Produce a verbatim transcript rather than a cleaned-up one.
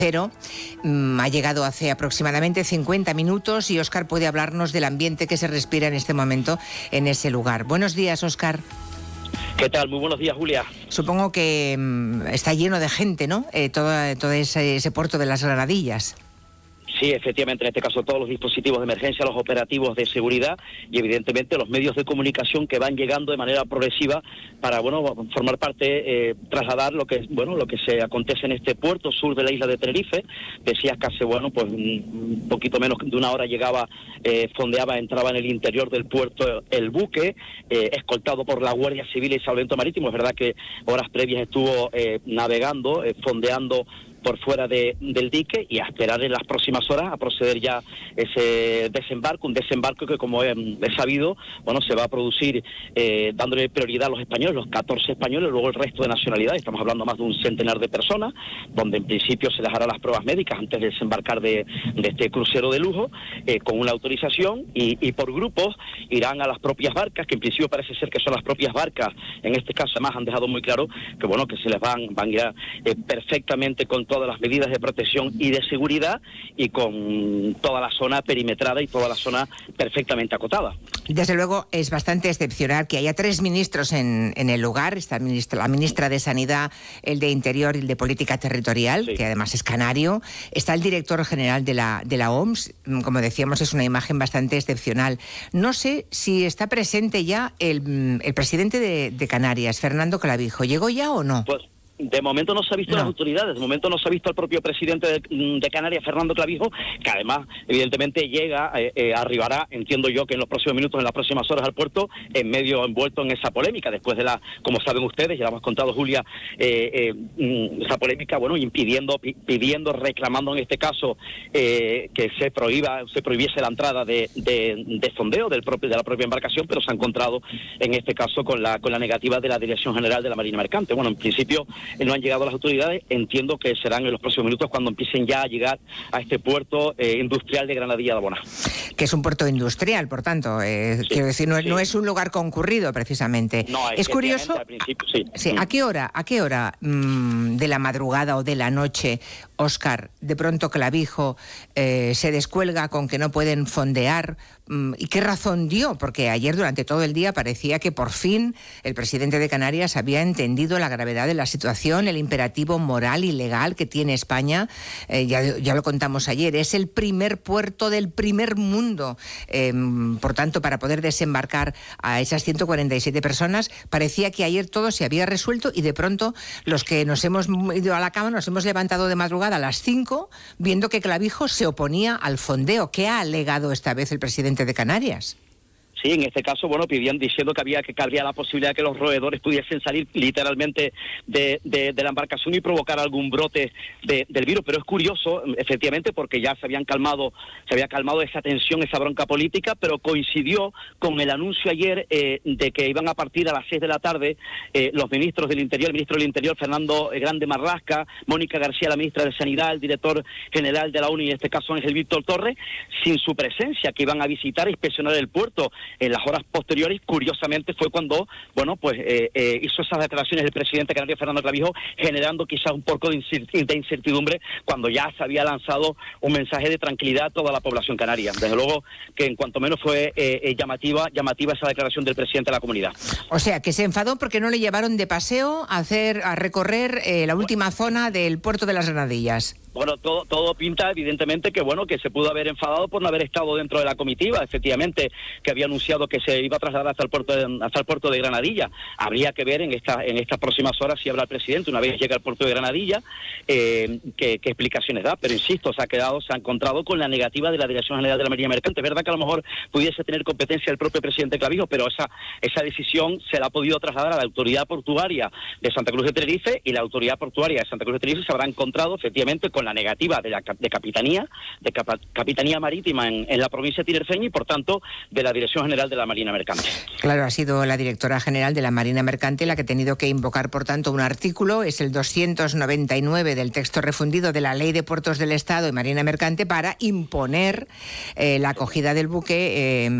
Pero mmm, ha llegado hace aproximadamente cincuenta minutos y Óscar puede hablarnos del ambiente que se respira en este momento en ese lugar. Buenos días, Óscar. ¿Qué tal? Muy buenos días, Julia. Supongo que mmm, está lleno de gente, ¿no? Eh, todo todo ese, ese puerto de las Granadillas. Sí, efectivamente, en este caso todos los dispositivos de emergencia, los operativos de seguridad y evidentemente los medios de comunicación que van llegando de manera progresiva para, bueno, formar parte, eh, trasladar lo que, bueno, lo que se acontece en este puerto sur de la isla de Tenerife. Decías que hace, bueno, pues un poquito menos de una hora llegaba, eh, fondeaba, entraba en el interior del puerto el buque, eh, escoltado por la Guardia Civil y Salvamento Marítimo. Es verdad que horas previas estuvo eh, navegando, eh, fondeando por fuera de, del dique, y a esperar en las próximas horas a proceder ya ese desembarco, un desembarco que, como he, he sabido, bueno, se va a producir eh, dándole prioridad a los españoles, los catorce españoles, luego el resto de nacionalidades. Estamos hablando más de un centenar de personas, donde en principio se les hará las pruebas médicas antes de desembarcar de, de este crucero de lujo, eh, con una autorización, y, y por grupos irán a las propias barcas, que en principio parece ser que son las propias barcas. En este caso además han dejado muy claro que, bueno, que se les van, van a ir eh, perfectamente con todas las medidas de protección y de seguridad, y con toda la zona perimetrada y toda la zona perfectamente acotada. Desde luego es bastante excepcional que haya tres ministros en, en el lugar. Está el ministro, la ministra de Sanidad, el de Interior y el de Política Territorial, sí, que además es canario. Está el director general de la, de la O M S. Como decíamos, es una imagen bastante excepcional. No sé si está presente ya el, el presidente de, de Canarias, Fernando Clavijo. ¿Llegó ya o no? Pues de momento no se ha visto no. las autoridades, de momento no se ha visto al propio presidente de, de Canarias, Fernando Clavijo, que además evidentemente llega, eh, eh, arribará, entiendo yo, que en los próximos minutos, en las próximas horas al puerto, en medio envuelto en esa polémica, después de la, como saben ustedes, ya lo hemos contado, Julia, eh, eh, esa polémica, bueno, impidiendo, pidiendo, reclamando en este caso eh, que se prohíba, se prohibiese la entrada de, de, de fondeo del propio, de la propia embarcación, pero se ha encontrado en este caso con la, con la negativa de la Dirección General de la Marina Mercante. Bueno, en principio no han llegado las autoridades, entiendo que serán en los próximos minutos cuando empiecen ya a llegar a este puerto eh, industrial de Granadilla de Boná. Que es un puerto industrial, por tanto, eh, sí, quiero decir, no, sí. no es un lugar concurrido precisamente. No, es curioso, al principio, sí. Sí, ¿a qué hora, a qué hora mmm, de la madrugada o de la noche, Óscar, de pronto Clavijo eh, se descuelga con que no pueden fondear? Mmm, ¿Y qué razón dio? Porque ayer durante todo el día parecía que por fin el presidente de Canarias había entendido la gravedad de la situación, el imperativo moral y legal que tiene España. Eh, ya, ya lo contamos ayer, es el primer puerto del primer mundo. Eh, por tanto, para poder desembarcar a esas ciento cuarenta y siete personas, parecía que ayer todo se había resuelto, y de pronto los que nos hemos ido a la cama nos hemos levantado de madrugada a las cinco viendo que Clavijo se oponía al fondeo. ¿Qué ha alegado esta vez el presidente de Canarias? Sí, en este caso, bueno, pidiendo, diciendo que había que cabría la posibilidad de que los roedores pudiesen salir literalmente de, de, de la embarcación y provocar algún brote de, del virus. Pero es curioso, efectivamente, porque ya se habían calmado, se había calmado esa tensión, esa bronca política, pero coincidió con el anuncio ayer eh, de que iban a partir a las seis de la tarde eh, los ministros del Interior, el ministro del Interior, Fernando Grande Marlasca, Mónica García, la ministra de Sanidad, el director general de la ONU, y en este caso Ángel Víctor Torres, sin su presencia, que iban a visitar e inspeccionar el puerto. En las horas posteriores, curiosamente, fue cuando, bueno, pues eh, eh, hizo esas declaraciones el presidente canario Fernando Clavijo, generando quizás un poco de incertidumbre cuando ya se había lanzado un mensaje de tranquilidad a toda la población canaria. Desde luego que en cuanto menos fue eh, llamativa, llamativa esa declaración del presidente de la comunidad. O sea, que se enfadó porque no le llevaron de paseo a hacer, a recorrer eh, la última zona del puerto de las Granadillas. Bueno, todo todo pinta evidentemente que bueno que se pudo haber enfadado por no haber estado dentro de la comitiva, efectivamente, que había anunciado que se iba a trasladar hasta el puerto de, hasta el puerto de Granadilla. Habría que ver en esta en estas próximas horas si habla el presidente una vez llega al puerto de Granadilla, eh, qué, qué explicaciones da, pero insisto, se ha quedado, se ha encontrado con la negativa de la Dirección General de la Marina Mercante. Es verdad que a lo mejor pudiese tener competencia el propio presidente Clavijo, pero esa esa decisión se la ha podido trasladar a la autoridad portuaria de Santa Cruz de Tenerife, y la autoridad portuaria de Santa Cruz de Tenerife se habrá encontrado efectivamente con la negativa de la de capitanía, de capa, capitanía marítima en, en la provincia tinerfeña, y por tanto de la Dirección General de la Marina Mercante. Claro, ha sido la directora general de la Marina Mercante la que ha tenido que invocar, por tanto, un artículo, es el doscientos noventa y nueve del texto refundido de la Ley de Puertos del Estado y Marina Mercante, para imponer eh, la acogida del buque eh,